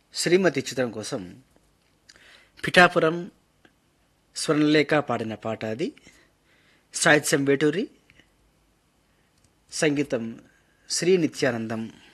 శ్రీమతి చిత్రం కోసం పిఠాపురం స్వర్ణలేఖ పాడిన పాట అది. సాహిత్యం వేటూరి, సంగీతం శ్రీ నిత్యానందం.